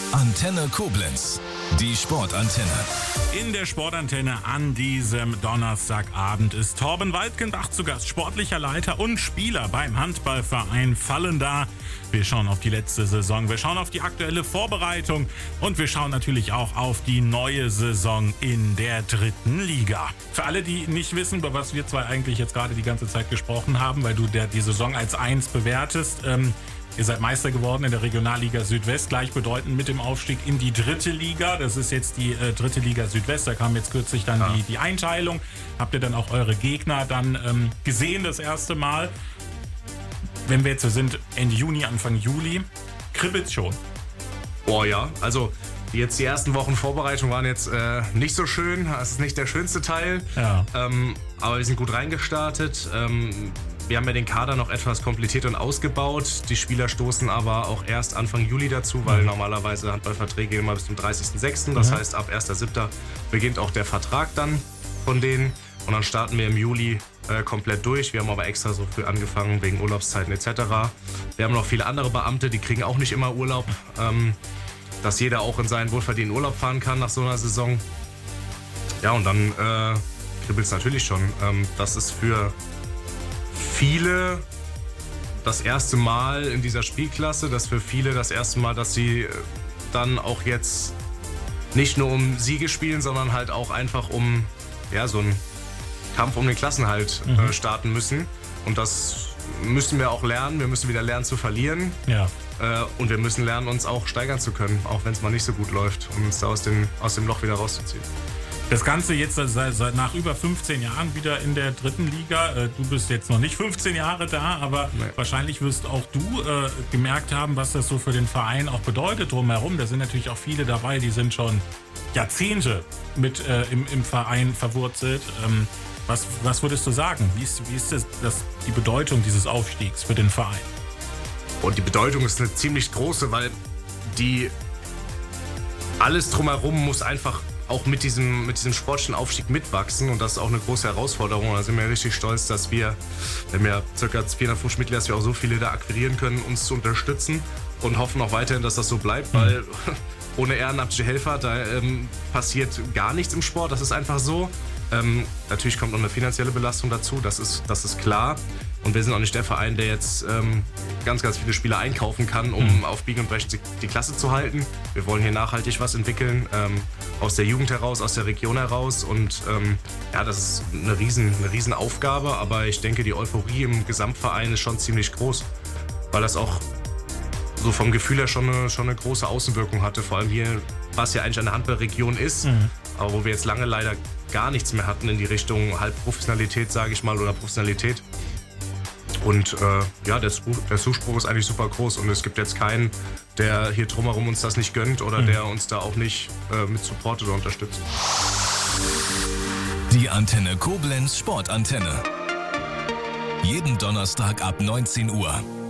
Antenne Koblenz, die Sportantenne. In der Sportantenne an diesem Donnerstagabend ist Torben Waltgenbach zu Gast, sportlicher Leiter und Spieler beim Handballverein Vallendar. Wir schauen auf die letzte Saison, wir schauen auf die aktuelle Vorbereitung und wir schauen natürlich auch auf die neue Saison in der 3. Liga. Für alle, die nicht wissen, über was wir zwei eigentlich jetzt gerade die ganze Zeit gesprochen haben, weil du die Saison als 1 bewertest, ihr seid Meister geworden in der Regionalliga Südwest, gleichbedeutend mit dem Aufstieg in die 3. Liga. Das ist jetzt die 3. Liga Südwest. Da kam jetzt kürzlich dann die Einteilung. Habt ihr dann auch eure Gegner dann gesehen das erste Mal? Wenn wir jetzt so sind, Ende Juni, Anfang Juli, kribbelt's schon. Oh ja, also jetzt die ersten Wochen Vorbereitung waren jetzt nicht so schön. Das ist nicht der schönste Teil. Ja. Aber wir sind gut reingestartet. Wir haben ja den Kader noch etwas komplettiert und ausgebaut. Die Spieler stoßen aber auch erst Anfang Juli dazu, weil normalerweise Handballverträge gehen immer bis zum 30.06. Das heißt, ab 1.07. beginnt auch der Vertrag dann von denen. Und dann starten wir im Juli komplett durch. Wir haben aber extra so früh angefangen wegen Urlaubszeiten etc. Wir haben noch viele andere Beamte, die kriegen auch nicht immer Urlaub. Dass jeder auch in seinen wohlverdienten Urlaub fahren kann nach so einer Saison. Ja, und dann kribbelt es natürlich schon. Das ist für viele das erste Mal in dieser Spielklasse, das für viele das erste Mal, dass sie dann auch jetzt nicht nur um Siege spielen, sondern halt auch einfach um so einen Kampf um den Klassenhalt starten müssen. Und das müssen wir auch lernen. Wir müssen wieder lernen zu verlieren. Ja. Und wir müssen lernen, uns auch steigern zu können, auch wenn es mal nicht so gut läuft, um uns da aus dem Loch wieder rauszuziehen. Das Ganze jetzt seit nach über 15 Jahren wieder in der 3. Liga. Du bist jetzt noch nicht 15 Jahre da, aber wahrscheinlich wirst auch du gemerkt haben, was das so für den Verein auch bedeutet drumherum. Da sind natürlich auch viele dabei, die sind schon Jahrzehnte mit im Verein verwurzelt. Was würdest du sagen? Wie ist die Bedeutung dieses Aufstiegs für den Verein? Und die Bedeutung ist eine ziemlich große, weil alles drumherum muss einfach auch mit diesem sportlichen Aufstieg mitwachsen, und das ist auch eine große Herausforderung. Da sind wir richtig stolz, dass wir haben ja ca. 450 Mitglieder, dass wir auch so viele da akquirieren können, uns zu unterstützen, und hoffen auch weiterhin, dass das so bleibt, weil ohne ehrenamtliche Helfer, da passiert gar nichts im Sport, das ist einfach so. Natürlich kommt noch eine finanzielle Belastung dazu, das ist klar. Und wir sind auch nicht der Verein, der jetzt ganz, ganz viele Spieler einkaufen kann, um auf Biegen und Brechen die Klasse zu halten. Wir wollen hier nachhaltig was entwickeln, aus der Jugend heraus, aus der Region heraus. Und das ist eine riesen Aufgabe. Aber ich denke, die Euphorie im Gesamtverein ist schon ziemlich groß, weil das auch so vom Gefühl her schon eine große Außenwirkung hatte. Vor allem hier, was ja eigentlich eine Handballregion ist, aber wo wir jetzt lange leider gar nichts mehr hatten in die Richtung Halbprofessionalität, sage ich mal, oder Professionalität. Und der Zuspruch ist eigentlich super groß, und es gibt jetzt keinen, der hier drumherum uns das nicht gönnt oder der uns da auch nicht mit supportet oder unterstützt. Die Antenne Koblenz Sportantenne. Jeden Donnerstag ab 19 Uhr.